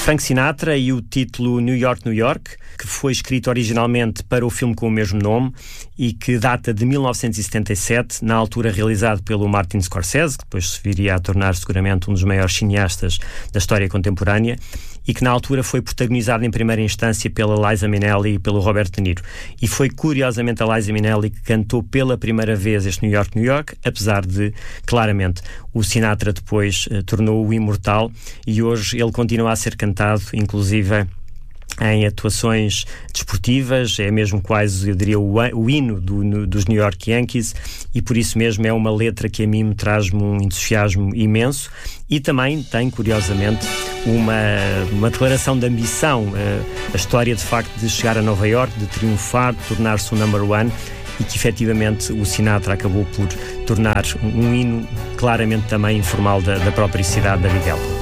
Frank Sinatra e o título New York, New York, que foi escrito originalmente para o filme com o mesmo nome e que data de 1977, na altura realizado pelo Martin Scorsese, que depois se viria a tornar seguramente um dos maiores cineastas da história contemporânea, e que na altura foi protagonizado em primeira instância pela Liza Minnelli e pelo Robert De Niro. E foi curiosamente a Liza Minnelli que cantou pela primeira vez este New York, New York, apesar de, claramente, o Sinatra depois tornou-o imortal e hoje ele continua a ser cantado, inclusive em atuações desportivas, é mesmo quase, eu diria, o hino dos New York Yankees, e por isso mesmo é uma letra que a mim me traz-me um entusiasmo imenso, e também tem, curiosamente, uma declaração de ambição, a história de facto de chegar a Nova York, de triunfar, de tornar-se o number one, e que efetivamente o Sinatra acabou por tornar um hino claramente também informal da própria cidade da Big Apple.